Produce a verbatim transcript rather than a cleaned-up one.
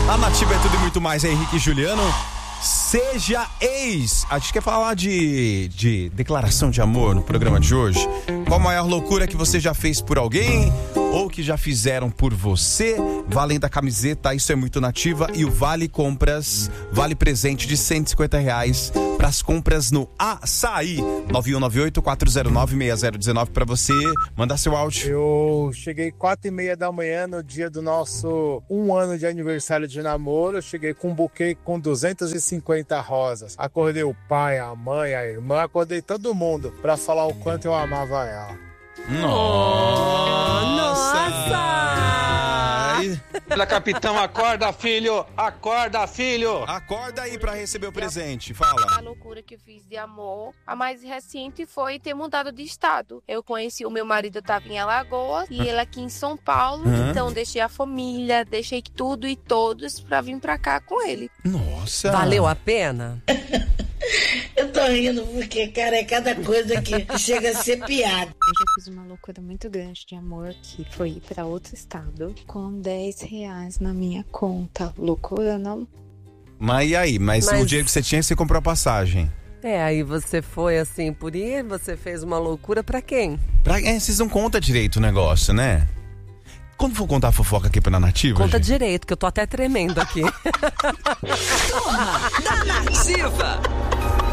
A Nativa é tudo e muito mais, é Henrique e Juliano. Seja ex. A gente quer falar de, de declaração de amor no programa de hoje. Qual a maior loucura que você já fez por alguém ou que já fizeram por você? Valendo a camiseta, isso é muito Nativa. E o Vale Compras, vale presente de cento e cinquenta reais para as compras no Açaí. nove um nove oito, quatro zero nove, seis zero um nove para você mandar seu áudio. Eu cheguei quatro e meia da manhã no dia do nosso um ano de aniversário de namoro. Eu cheguei com um buquê com duzentas e cinquenta rosas. Acordei o pai, a mãe, a irmã, acordei todo mundo pra falar o quanto eu amava ela. Nossa! Nossa! Olha, capitão, acorda, filho! Acorda, filho! Acorda aí pra receber o presente, fala. A loucura que eu fiz de amor, a mais recente foi ter mudado de estado. Eu conheci o meu marido, eu tava em Alagoas e ele aqui em São Paulo. Hã? Então deixei a família, deixei tudo e todos pra vir pra cá com ele. Nossa! Valeu a pena? Eu tô rindo porque, cara, é cada coisa que chega a ser piada. Eu já fiz uma loucura muito grande de amor que foi ir pra outro estado com dez reais na minha conta. Loucura, não? Mas e aí? Mas, Mas- o dinheiro que você tinha, você comprou a passagem. É, aí você foi assim por ir, você fez uma loucura pra quem? Pra, é, vocês não contam direito o negócio, né? Quando for contar a fofoca aqui pra Nativa, Conta gente? direito, que eu tô até tremendo aqui. Turma da Nativa.